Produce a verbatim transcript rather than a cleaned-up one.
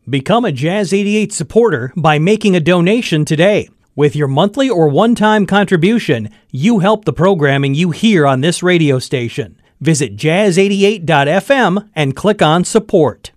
Become a Jazz eighty-eight supporter by making a donation today. With your monthly or one-time contribution, you help the programming you hear on this radio station. Visit jazz eighty-eight dot f m and click on Support.